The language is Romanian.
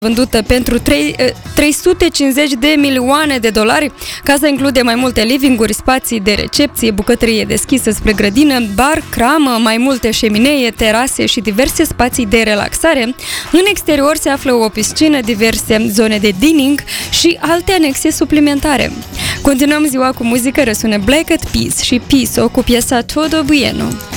vândută pentru 350 de milioane de dolari. Casa include mai multe living-uri, spații de recepție, bucătărie deschisă spre grădină, bar, cramă, mai multe șeminee, terase și diverse spații de relaxare. În exterior se află o piscină, diverse zone de dining și alte anexe suplimentare. Continuăm ziua cu muzică, răsună Black Eyed Peas și Piso cu piesa Todo Bueno.